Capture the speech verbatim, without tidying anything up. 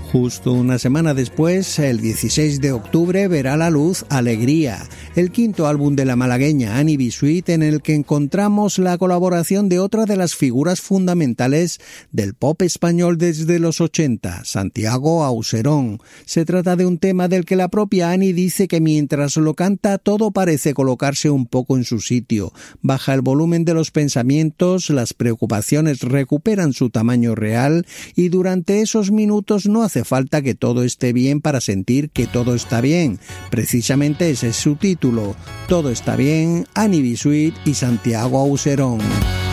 Justo una semana después, el dieciséis de octubre, verá la luz Alegría, el quinto álbum de la malagueña Annie B. Sweet, en el que encontramos la colaboración de otra de las figuras fundamentales del pop español desde los ochenta, Santiago Auserón. Se trata de un tema del que la propia Annie dice que mientras lo canta todo parece colocarse un poco en su sitio. Baja el volumen de los pensamientos, las preocupaciones recuperan su tamaño real y durante esos minutos no hace falta que todo esté bien para sentir que todo está bien. Precisamente ese es su título. Todo está bien, Annie B. Sweet y Santiago Auserón.